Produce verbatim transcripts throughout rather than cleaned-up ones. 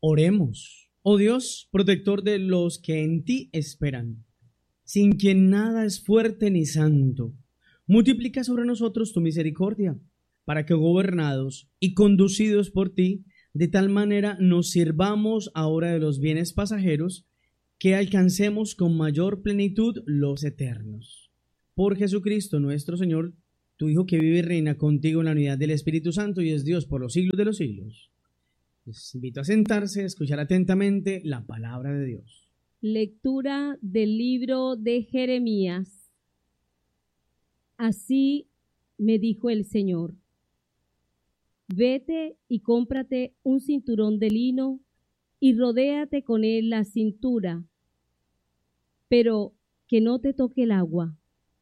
Oremos. Oh Dios, protector de los que en ti esperan, sin quien nada es fuerte ni santo, multiplica sobre nosotros tu misericordia, para que gobernados y conducidos por ti, de tal manera nos sirvamos ahora de los bienes pasajeros, que alcancemos con mayor plenitud los eternos. Por Jesucristo nuestro Señor, tu Hijo, que vive y reina contigo en la unidad del Espíritu Santo y es Dios por los siglos de los siglos. Les invito a sentarse, a escuchar atentamente la palabra de Dios. Lectura del libro de Jeremías. Así me dijo el Señor: vete y cómprate un cinturón de lino y rodéate con él la cintura, pero que no te toque el agua.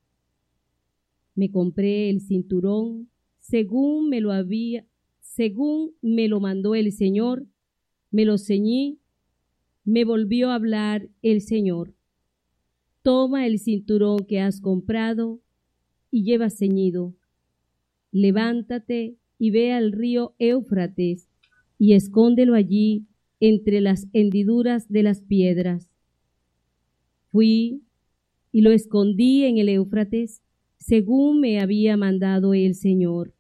Me compré el cinturón según me lo había, según me lo mandó el Señor, me lo ceñí, me volvió a hablar el Señor: toma el cinturón que has comprado y lleva ceñido, levántate y ve al río Éufrates y escóndelo allí entre las hendiduras de las piedras. Fui y lo escondí en el Éufrates, según me había mandado el Señor.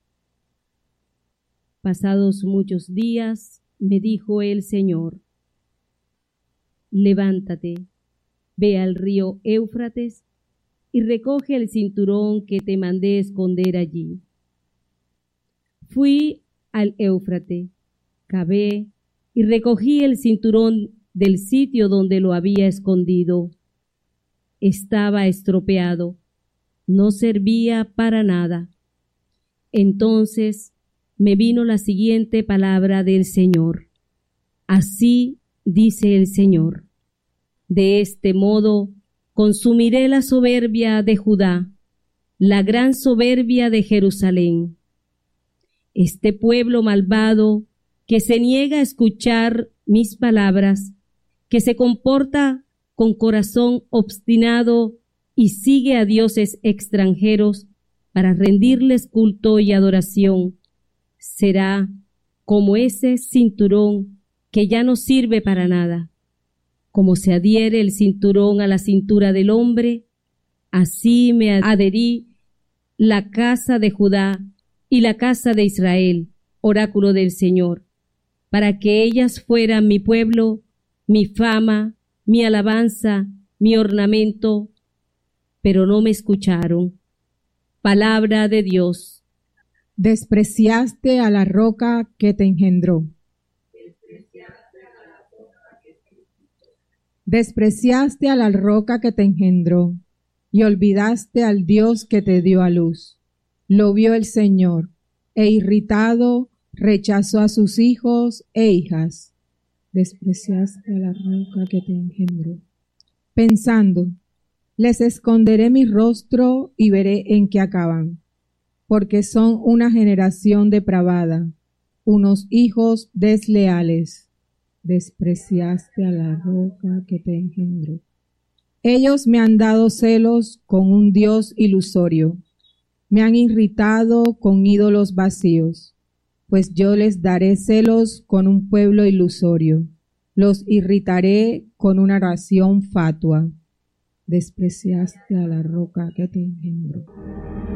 Pasados muchos días, me dijo el Señor: levántate, ve al río Éufrates y recoge el cinturón que te mandé esconder allí. Fui al Éufrates, cavé y recogí el cinturón del sitio donde lo había escondido. Estaba estropeado, no servía para nada. Entonces me vino la siguiente palabra del Señor: así dice el Señor, de este modo consumiré la soberbia de Judá, la gran soberbia de Jerusalén. Este pueblo malvado que se niega a escuchar mis palabras, que se comporta con corazón obstinado y sigue a dioses extranjeros para rendirles culto y adoración, será como ese cinturón que ya no sirve para nada. Como se adhiere el cinturón a la cintura del hombre, así me adherí la casa de Judá y la casa de Israel, oráculo del Señor, para que ellas fueran mi pueblo, mi fama, mi alabanza, mi ornamento, pero no me escucharon. Palabra de Dios. Despreciaste a la roca que te engendró. Despreciaste a la roca que te engendró y olvidaste al Dios que te dio a luz. Lo vio el Señor, e irritado rechazó a sus hijos e hijas. Despreciaste a la roca que te engendró, pensando: les esconderé mi rostro y veré en qué acaban, porque son una generación depravada, unos hijos desleales. Despreciaste a la roca que te engendró. Ellos me han dado celos con un Dios ilusorio, me han irritado con ídolos vacíos, pues yo les daré celos con un pueblo ilusorio, los irritaré con una oración fatua. Despreciaste a la roca que te engendró.